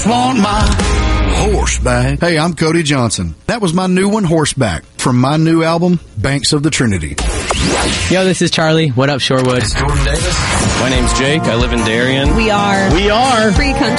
Want my horseback. Hey, I'm Cody Johnson. That was my new one, Horseback, from my new album, Banks of the Trinity. Yo, this is Charlie. What up, Shorewood? It's Jordan Davis. My name's Jake. I live in Darien. We are Free Country.